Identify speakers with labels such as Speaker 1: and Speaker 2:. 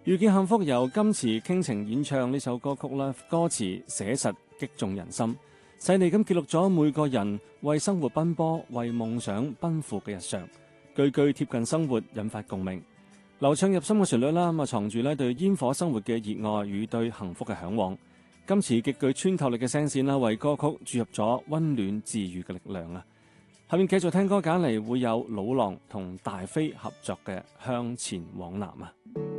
Speaker 1: 遇見幸福由金池傾情演唱呢首歌曲啦，歌詞寫實擊中人心，細膩咁記錄咗每個人為生活奔波、為夢想奔赴嘅日常，句句貼近生活，引發共鳴。流暢入心嘅旋律啦，咁藏住咧對煙火生活嘅熱愛與對幸福嘅嚮往。今次極具穿透力嘅聲線啦，為歌曲注入咗溫暖治愈嘅力量啊！下面繼續聽歌揀嚟會有老狼同大飛合作嘅《向前往南》啊！